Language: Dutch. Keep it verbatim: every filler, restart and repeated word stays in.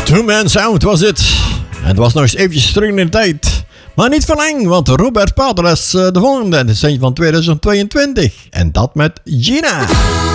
Two-Man Sound was het. En het was nog eens eventjes terug in de tijd. Maar niet voor lang, want Robert Pater is de volgende. Dat is een van tweeduizend tweeëntwintig. En dat met Gina.